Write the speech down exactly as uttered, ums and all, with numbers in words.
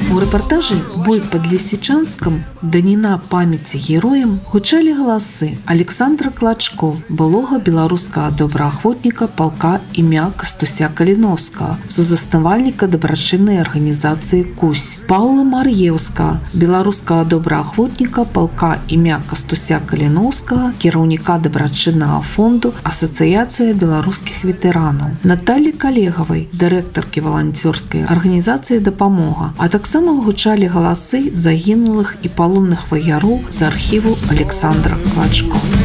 У рэпартажы «Бой под Лисичанском» даніна памяці героям гучалі галасы Александра Клачко, былога беларускага добраахвотніка палка імя Кастуся Каліновскага, сузаснавальніка дабрачыннай арганізацыі «Кусь», Паўла Мар'еўскага, беларускага добраахвотніка палка імя Кастуся Каліновскага, кіраўніка дабрачыннага фонду Асацыяцыя беларускіх ветэранаў, Наталі Калегавай, дырэктаркі валанцёрскай арганізацыі «Дапамога», а таксама гучалі галасы загінулых і палонных ваяроў з архіву Александра Клачко.